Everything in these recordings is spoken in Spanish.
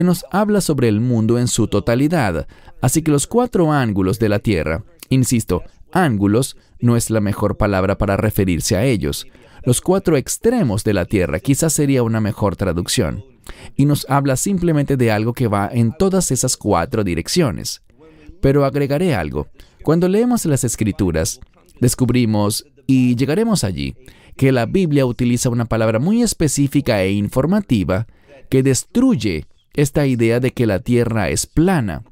nos habla sobre el mundo en su totalidad. Así que los 4 ángulos de la Tierra, insisto, ángulos no es la mejor palabra para referirse a ellos. Los 4 extremos de la Tierra quizás sería una mejor traducción. Y nos habla simplemente de algo que va en todas esas 4 direcciones. Pero agregaré algo. Cuando leemos las Escrituras, descubrimos, y llegaremos allí, que la Biblia utiliza una palabra muy específica e informativa que destruye esta idea de que la Tierra es plana.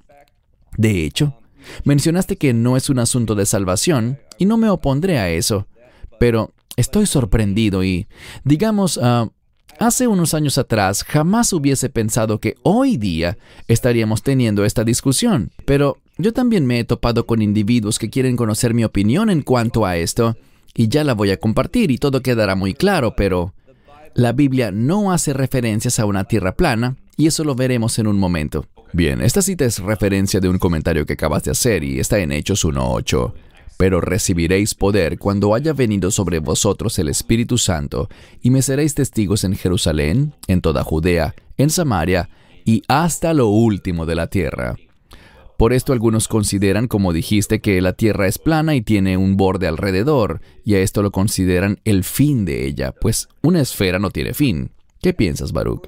De hecho, mencionaste que no es un asunto de salvación, y no me opondré a eso, pero estoy sorprendido y, digamos, hace unos años atrás jamás hubiese pensado que hoy día estaríamos teniendo esta discusión, pero yo también me he topado con individuos que quieren conocer mi opinión en cuanto a esto, y ya la voy a compartir y todo quedará muy claro, pero la Biblia no hace referencias a una tierra plana, y eso lo veremos en un momento. Bien, esta cita es referencia de un comentario que acabas de hacer y está en Hechos 1:8. Pero recibiréis poder cuando haya venido sobre vosotros el Espíritu Santo, y me seréis testigos en Jerusalén, en toda Judea, en Samaria, y hasta lo último de la tierra. Por esto algunos consideran, como dijiste, que la tierra es plana y tiene un borde alrededor, y a esto lo consideran el fin de ella, pues una esfera no tiene fin. ¿Qué piensas, Baruch?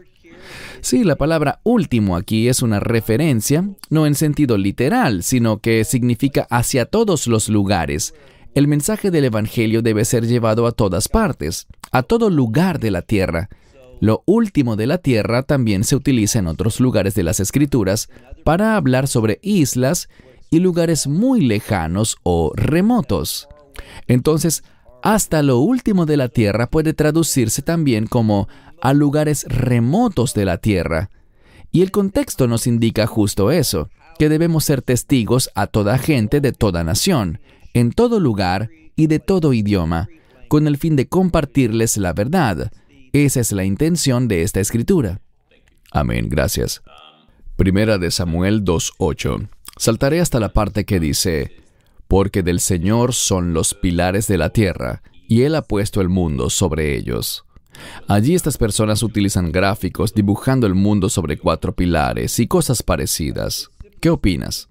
Sí, la palabra último aquí es una referencia, no en sentido literal, sino que significa hacia todos los lugares. El mensaje del Evangelio debe ser llevado a todas partes, a todo lugar de la tierra. Lo último de la tierra también se utiliza en otros lugares de las Escrituras para hablar sobre islas y lugares muy lejanos o remotos. Entonces, hasta lo último de la tierra puede traducirse también como a lugares remotos de la tierra. Y el contexto nos indica justo eso, que debemos ser testigos a toda gente de toda nación, en todo lugar y de todo idioma, con el fin de compartirles la verdad. Esa es la intención de esta escritura. Amén, gracias. Primera de Samuel 2:8. Saltaré hasta la parte que dice, porque del Señor son los pilares de la tierra, y Él ha puesto el mundo sobre ellos. Allí estas personas utilizan gráficos dibujando el mundo sobre 4 pilares y cosas parecidas. ¿Qué opinas?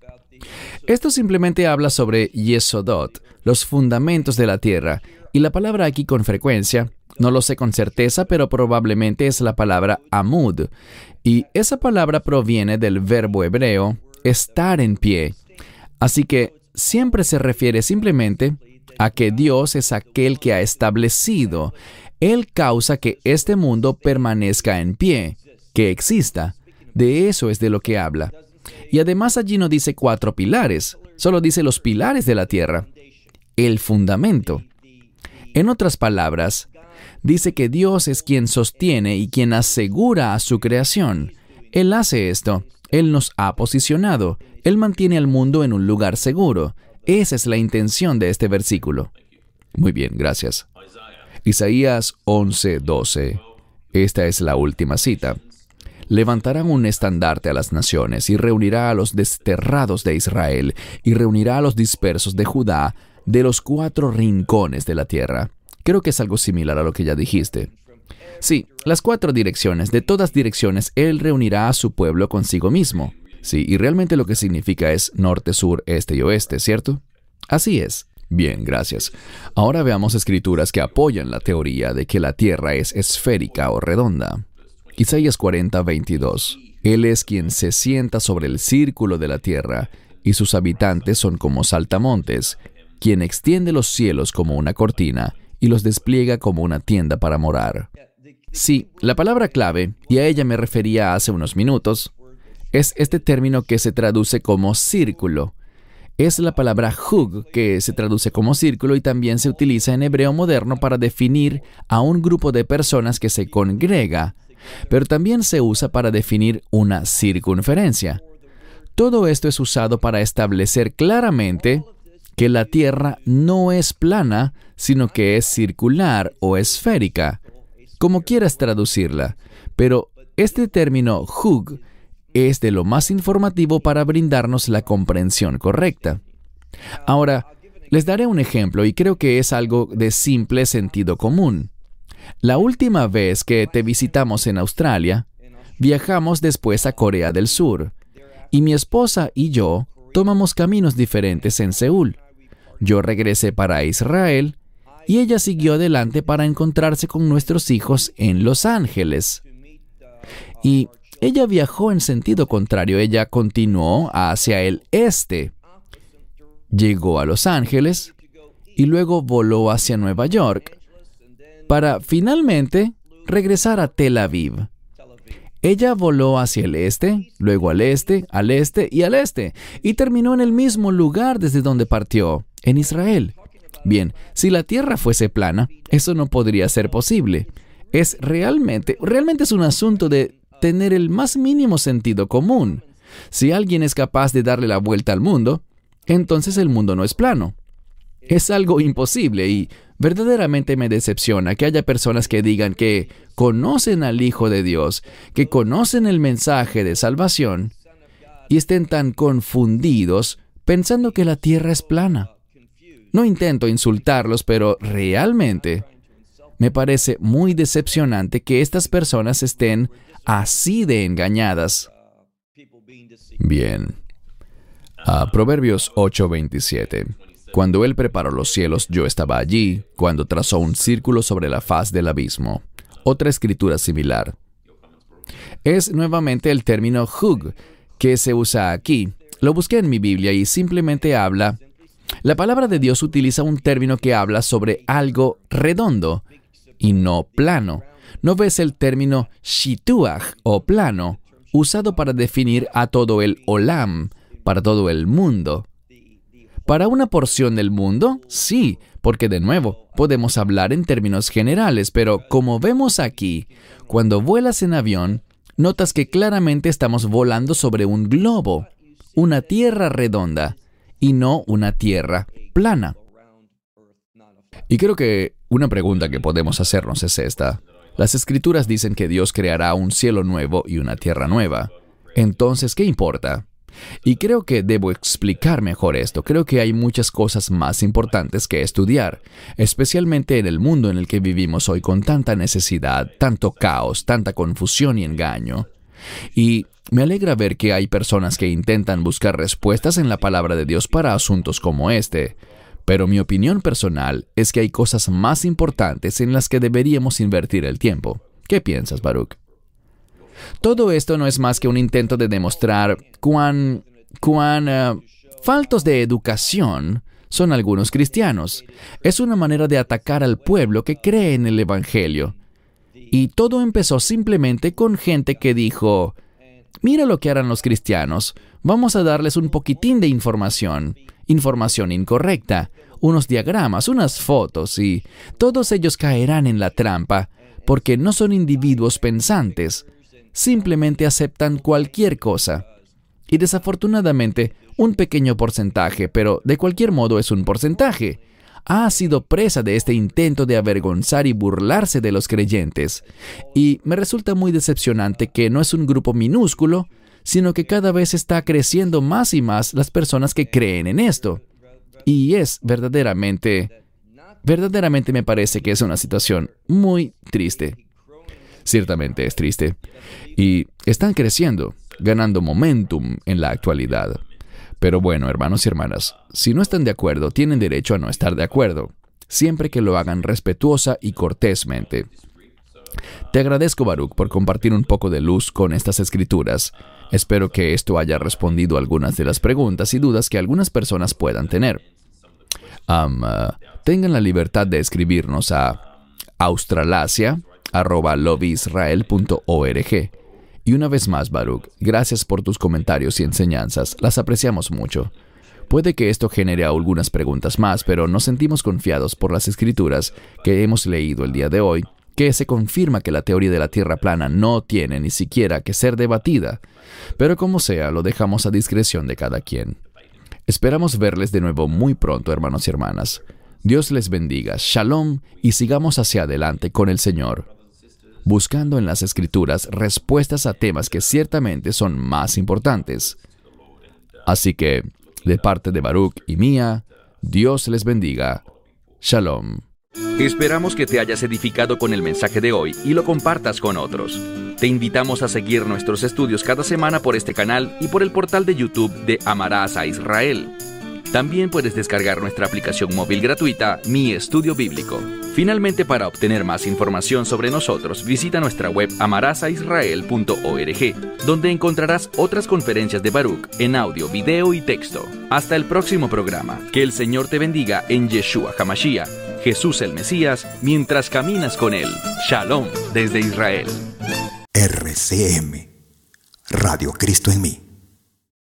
Esto simplemente habla sobre Yesodot, los fundamentos de la tierra, y la palabra aquí con frecuencia, no lo sé con certeza, pero probablemente es la palabra amud, y esa palabra proviene del verbo hebreo estar en pie. Así que siempre se refiere simplemente a que Dios es aquel que ha establecido. Él causa que este mundo permanezca en pie, que exista. De eso es de lo que habla. Y además allí no dice 4 pilares, solo dice los pilares de la tierra, el fundamento. En otras palabras, dice que Dios es quien sostiene y quien asegura a su creación. Él hace esto, Él nos ha posicionado, Él mantiene al mundo en un lugar seguro. Esa es la intención de este versículo. Muy bien, gracias. Isaías 11:12. Esta es la última cita. Levantarán un estandarte a las naciones y reunirá a los desterrados de Israel y reunirá a los dispersos de Judá de los 4 rincones de la tierra. Creo que es algo similar a lo que ya dijiste. Sí, las 4 direcciones, de todas direcciones, Él reunirá a su pueblo consigo mismo. Sí, y realmente lo que significa es norte, sur, este y oeste, ¿cierto? Así es. Bien, gracias. Ahora veamos escrituras que apoyan la teoría de que la tierra es esférica o redonda. Isaías 40:22. Él es quien se sienta sobre el círculo de la tierra, y sus habitantes son como saltamontes, quien extiende los cielos como una cortina, y los despliega como una tienda para morar. Sí, la palabra clave, y a ella me refería hace unos minutos, es este término que se traduce como círculo. Es la palabra hug, que se traduce como círculo y también se utiliza en hebreo moderno para definir a un grupo de personas que se congrega, pero también se usa para definir una circunferencia. Todo esto es usado para establecer claramente que la Tierra no es plana, sino que es circular o esférica, como quieras traducirla, pero este término hug es de lo más informativo para brindarnos la comprensión correcta. Ahora, les daré un ejemplo y creo que es algo de simple sentido común. La última vez que te visitamos en Australia, viajamos después a Corea del Sur, y mi esposa y yo tomamos caminos diferentes en Seúl. Yo regresé para Israel, y ella siguió adelante para encontrarse con nuestros hijos en Los Ángeles. Y ella viajó en sentido contrario, ella continuó hacia el este. Llegó a Los Ángeles y luego voló hacia Nueva York para finalmente regresar a Tel Aviv. Ella voló hacia el este, luego al este, al este y al este, y terminó en el mismo lugar desde donde partió, en Israel. Bien, si la Tierra fuese plana, eso no podría ser posible. Realmente es un asunto de tener el más mínimo sentido común. Si alguien es capaz de darle la vuelta al mundo, entonces el mundo no es plano. Es algo imposible y verdaderamente me decepciona que haya personas que digan que conocen al Hijo de Dios, que conocen el mensaje de salvación y estén tan confundidos pensando que la tierra es plana. No intento insultarlos, pero realmente me parece muy decepcionante que estas personas estén así de engañadas. Bien. Proverbios 8:27. Cuando Él preparó los cielos, yo estaba allí, cuando trazó un círculo sobre la faz del abismo. Otra escritura similar. Es nuevamente el término hug, que se usa aquí. Lo busqué en mi Biblia y simplemente habla... La palabra de Dios utiliza un término que habla sobre algo redondo y no plano. ¿No ves el término shituach o plano, usado para definir a todo el olam, para todo el mundo? ¿Para una porción del mundo? Sí, porque de nuevo, podemos hablar en términos generales, pero como vemos aquí, cuando vuelas en avión, notas que claramente estamos volando sobre un globo, una tierra redonda, y no una tierra plana. Y creo que una pregunta que podemos hacernos es esta. Las Escrituras dicen que Dios creará un cielo nuevo y una tierra nueva. Entonces, ¿qué importa? Y creo que debo explicar mejor esto. Creo que hay muchas cosas más importantes que estudiar, especialmente en el mundo en el que vivimos hoy con tanta necesidad, tanto caos, tanta confusión y engaño. Y me alegra ver que hay personas que intentan buscar respuestas en la palabra de Dios para asuntos como este. Pero mi opinión personal es que hay cosas más importantes en las que deberíamos invertir el tiempo. ¿Qué piensas, Baruch? Todo esto no es más que un intento de demostrar cuán faltos de educación son algunos cristianos. Es una manera de atacar al pueblo que cree en el Evangelio. Y todo empezó simplemente con gente que dijo, mira lo que harán los cristianos, vamos a darles un poquitín de información incorrecta, unos diagramas, unas fotos, y todos ellos caerán en la trampa, porque no son individuos pensantes, simplemente aceptan cualquier cosa. Y desafortunadamente, un pequeño porcentaje, pero de cualquier modo es un porcentaje, ha sido presa de este intento de avergonzar y burlarse de los creyentes. Y me resulta muy decepcionante que no es un grupo minúsculo, sino que cada vez está creciendo más y más las personas que creen en esto. Y es verdaderamente me parece que es una situación muy triste. Ciertamente es triste. Y están creciendo, ganando momentum en la actualidad. Pero bueno, hermanos y hermanas, si no están de acuerdo, tienen derecho a no estar de acuerdo, siempre que lo hagan respetuosa y cortésmente. Te agradezco, Baruch, por compartir un poco de luz con estas escrituras. Espero que esto haya respondido a algunas de las preguntas y dudas que algunas personas puedan tener. Tengan la libertad de escribirnos a australasia@loveisrael.org. Y una vez más, Baruch, gracias por tus comentarios y enseñanzas. Las apreciamos mucho. Puede que esto genere algunas preguntas más, pero nos sentimos confiados por las escrituras que hemos leído el día de hoy, que se confirma que la teoría de la Tierra plana no tiene ni siquiera que ser debatida. Pero como sea, lo dejamos a discreción de cada quien. Esperamos verles de nuevo muy pronto, hermanos y hermanas. Dios les bendiga. Shalom y sigamos hacia adelante con el Señor, buscando en las Escrituras respuestas a temas que ciertamente son más importantes. Así que, de parte de Baruch y mía, Dios les bendiga. Shalom. Esperamos que te hayas edificado con el mensaje de hoy y lo compartas con otros. Te invitamos a seguir nuestros estudios cada semana por este canal y por el portal de YouTube de Amarás a Israel. También puedes descargar nuestra aplicación móvil gratuita, Mi Estudio Bíblico. Finalmente, para obtener más información sobre nosotros, visita nuestra web amarasaisrael.org, donde encontrarás otras conferencias de Baruch en audio, video y texto. Hasta el próximo programa. Que el Señor te bendiga en Yeshua HaMashiach, Jesús el Mesías, mientras caminas con Él. Shalom desde Israel. RCM, Radio Cristo en mí.